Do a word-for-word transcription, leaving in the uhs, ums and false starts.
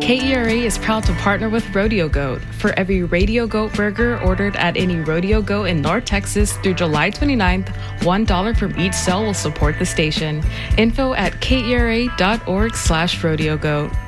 K E R A is proud to partner with Rodeo Goat. For every Radio Goat burger ordered at any Rodeo Goat in North Texas through July twenty-ninth, one dollar from each sale will support the station. Info at kera.org slash rodeo goat.